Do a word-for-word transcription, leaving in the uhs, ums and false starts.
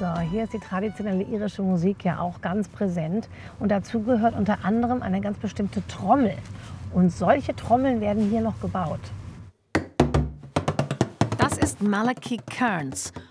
So, hier ist die traditionelle irische Musik ja auch ganz präsent. Und dazu gehört unter anderem eine ganz bestimmte Trommel. Und solche Trommeln werden hier noch gebaut. Das ist Malachi Kearns.